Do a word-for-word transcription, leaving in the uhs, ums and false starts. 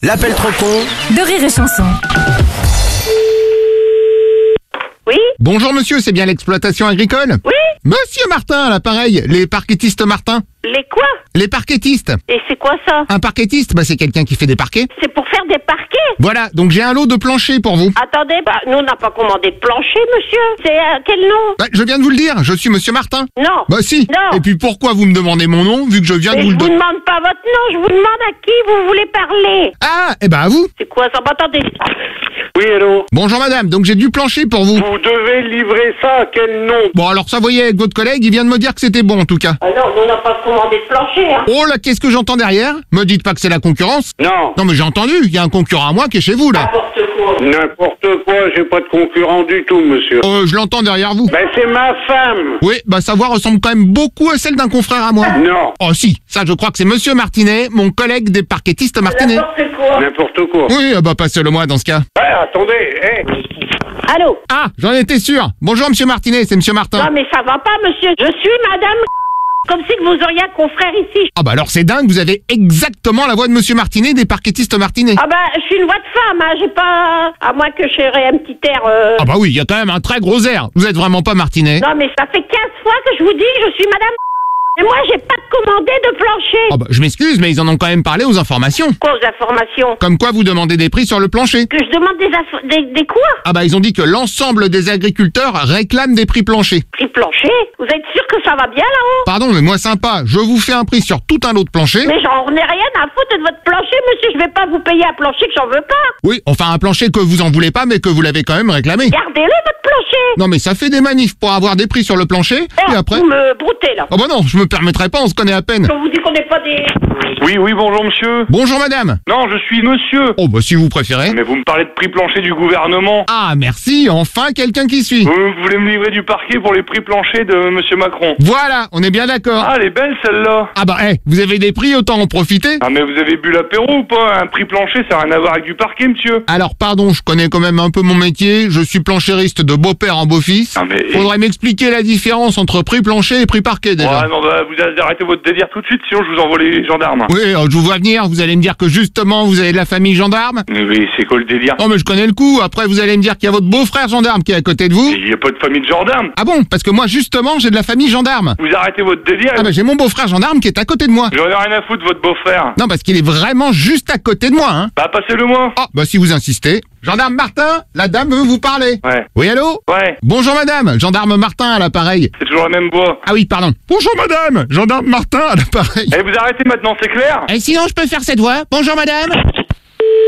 L'appel trop con de Rire et Chanson. Oui? Bonjour monsieur, c'est bien l'exploitation agricole? Oui? Monsieur Martin à l'appareil, les parquettistes Martin. Les quoi? Les parquettistes. Et c'est quoi ça? Un parquettiste, bah c'est quelqu'un qui fait des parquets. C'est pour faire des parquets? Voilà, donc j'ai un lot de planchers pour vous. Attendez, bah, nous on n'a pas commandé de plancher, monsieur. C'est euh, quel nom? Bah, je viens de vous le dire, je suis monsieur Martin. Non. Bah si. Non. Et puis pourquoi vous me demandez mon nom, vu que je viens Mais de vous je le vous donner? demande pas votre nom, je vous demande à qui vous voulez parler. Ah, eh ben à vous. C'est quoi ça? Bah, attendez. Oui, allô? Bonjour madame, donc j'ai du plancher pour vous. Vous devez livrer ça à quel nom? Bon alors ça voyez avec votre collègue, il vient de me dire que c'était bon en tout cas. Ah non, nous on n'a pas commandé de plancher, hein. Oh là, qu'est-ce que j'entends derrière? Me dites pas que c'est la concurrence. Non. Non mais j'ai entendu, il y a un concurrent à moi qui est chez vous là. N'importe quoi. N'importe quoi, j'ai pas de concurrent du tout, monsieur. Euh, je l'entends derrière vous. Ben, c'est ma femme. Oui, bah sa voix ressemble quand même beaucoup à celle d'un confrère à moi. Non. Oh si, ça je crois que c'est monsieur Martinet, mon collègue des parquettistes Martinet. N'importe quoi. N'importe quoi. Oui, ah bah passez-le-moi dans ce cas. Ouais, attendez, hé. Allô? Ah, j'en étais sûr. Bonjour monsieur Martinet, c'est monsieur Martin. Non mais ça va pas, monsieur. Je suis madame comme si que vous auriez un confrère ici. Ah bah alors c'est dingue, vous avez exactement la voix de monsieur Martinet des parquettistes Martinet. Ah bah, je suis une voix de femme, hein. J'ai pas... À moins que j'aurais un petit air... euh, Ah bah oui, il y a quand même un très gros air. Vous êtes vraiment pas Martinet. Non mais ça fait quinze fois que je vous dis que je suis madame... Et moi, j'ai pas commandé de plancher. Ah bah je m'excuse, mais ils en ont quand même parlé aux informations. Quoi aux informations? Comme quoi vous demandez des prix sur le plancher. Que je demande des, aff- des, des quoi? Ah bah ils ont dit que l'ensemble des agriculteurs réclament des prix planchers. Prix plancher? Vous êtes sûr que ça va bien là-haut? Pardon, mais moi sympa, je vous fais un prix sur tout un lot de plancher. Mais j'en ai rien à foutre de votre plancher, monsieur. Je vais pas vous payer un plancher que j'en veux pas. Oui, enfin un plancher que vous en voulez pas, mais que vous l'avez quand même réclamé. Gardez-le, votre plancher. Non mais ça fait des manifs pour avoir des prix sur le plancher, Oh, et après... vous me broutez là. Ah bah non, je me permettrai pas, on se connaît à peine. On vous dit qu'on n'est pas des... Oui, oui, bonjour, monsieur. Bonjour madame. Non, je suis monsieur. Oh bah si vous préférez. Mais vous me parlez de prix plancher du gouvernement. Ah merci, enfin quelqu'un qui suit. Vous voulez me livrer du parquet pour les prix planchers de monsieur Macron. Voilà, on est bien d'accord. Ah, elle est belle, celle-là. Ah bah eh, vous avez des prix, autant en profiter. Ah, mais vous avez bu l'apéro ou pas? Un prix plancher, ça n'a rien à voir avec du parquet, monsieur. Alors pardon, je connais quand même un peu mon métier, je suis planchériste de beau-père en beau-fils. Ah, mais... Faudrait m'expliquer la différence entre prix plancher et prix parquet déjà. Ouais, non, bah, vous arrêtez votre délire tout de suite, sinon je vous envoie les gendarmes. Oui, euh, je vous vois venir, vous allez me dire que justement vous avez de la famille gendarme. Mais oui, c'est quoi le délire? Non mais je connais le coup, après vous allez me dire qu'il y a votre beau-frère gendarme qui est à côté de vous. Il n'y a pas de famille de gendarmes. Ah bon, parce que moi justement j'ai de la famille gendarme. Vous arrêtez votre délire. Ah bah j'ai mon beau-frère gendarme qui est à côté de moi. J'en ai rien à foutre de votre beau-frère. Non parce qu'il est vraiment juste à côté de moi, hein. Bah, passez-le moi. Ah bah si vous insistez. Gendarme Martin, la dame veut vous parler. Ouais. Oui allô? Ouais. Bonjour madame, gendarme Martin à l'appareil. C'est toujours la même voix. Ah oui, pardon. Bonjour madame, gendarme Martin à l'appareil. Eh, vous arrêtez maintenant, c'est clair? Et sinon je peux faire cette voix. Bonjour madame.